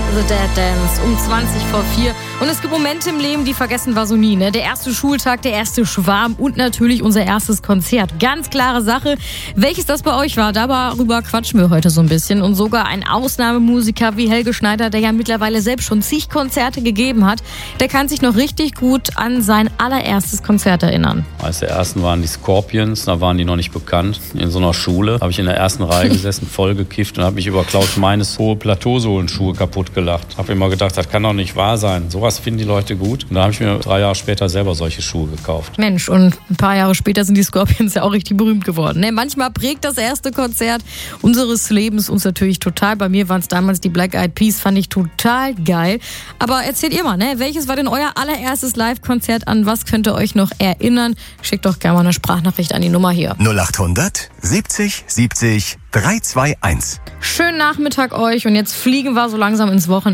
The Dead Dance um 4:20. Und es gibt Momente im Leben, die vergessen wir so nie. Ne? Der erste Schultag, der erste Schwarm und natürlich unser erstes Konzert. Ganz klare Sache. Welches das bei euch war, darüber quatschen wir heute so ein bisschen. Und sogar ein Ausnahmemusiker wie Helge Schneider, der ja mittlerweile selbst schon zig Konzerte gegeben hat, der kann sich noch richtig gut an sein allererstes Konzert erinnern. Als der ersten waren die Scorpions, da waren die noch nicht bekannt. In so einer Schule habe ich in der ersten Reihe gesessen, voll gekifft und habe mich über Klaus Meines hohe Plateausohlenschuhe kaputt gelacht. Habe immer gedacht, das kann doch nicht wahr sein. Sowas finden die Leute gut. Und da habe ich mir 3 Jahre später selber solche Schuhe gekauft. Mensch, und ein paar Jahre später sind die Scorpions ja auch richtig berühmt geworden. Ne? Manchmal prägt das erste Konzert unseres Lebens uns natürlich total. Bei mir waren es damals die Black Eyed Peas, fand ich total geil. Aber erzählt ihr mal, ne? Welches war denn euer allererstes Live-Konzert? An was könnt ihr euch noch erinnern? Schickt doch gerne mal eine Sprachnachricht an die Nummer hier. 0800 70 70 321. Schönen Nachmittag euch und jetzt fliegen wir so langsam ins Wochenende.